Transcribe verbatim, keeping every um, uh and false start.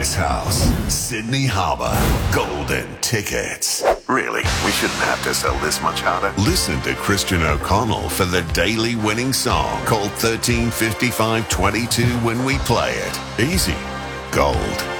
Icehouse, Sydney Harbour, golden tickets. Really, we shouldn't have to sell this much harder. Listen to Christian O'Connell for the daily winning song. Call thirteen fifty-five twenty-two when we play it. Easy. Gold.